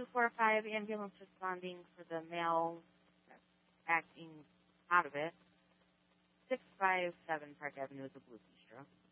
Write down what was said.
245 ambulance responding for the male acting out of it. 657 Park Avenue is a Blue Bistro.